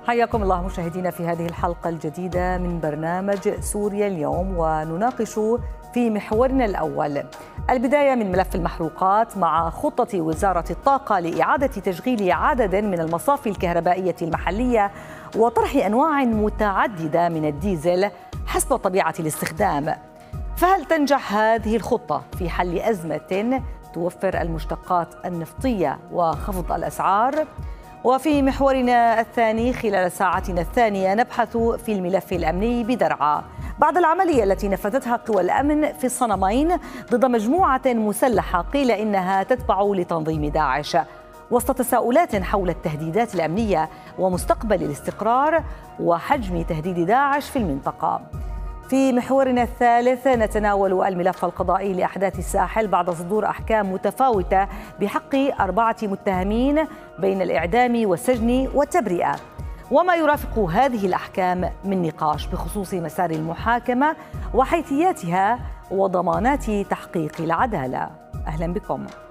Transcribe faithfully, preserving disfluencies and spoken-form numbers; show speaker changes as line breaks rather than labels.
حياكم الله مشاهدينا في هذه الحلقة الجديدة من برنامج سوريا اليوم، ونناقش في محورنا الأول البداية من ملف المحروقات مع خطة وزارة الطاقة لإعادة تشغيل عدد من المصافي الكهربائية المحلية وطرح أنواع متعددة من الديزل حسب طبيعة الاستخدام. فهل تنجح هذه الخطة في حل أزمة توفر المشتقات النفطية وخفض الأسعار؟ وفي محورنا الثاني خلال ساعتنا الثانية نبحث في الملف الأمني بدرعا بعد العملية التي نفذتها قوى الأمن في الصنمين ضد مجموعة مسلحة قيل إنها تتبع لتنظيم داعش، وسط تساؤلات حول التهديدات الأمنية ومستقبل الاستقرار وحجم تهديد داعش في المنطقة. في محورنا الثالث نتناول الملف القضائي لأحداث الساحل بعد صدور أحكام متفاوتة بحق أربعة متهمين بين الإعدام والسجن والتبرئة، وما يرافق هذه الأحكام من نقاش بخصوص مسار المحاكمة وحيثياتها وضمانات تحقيق العدالة. أهلا بكم.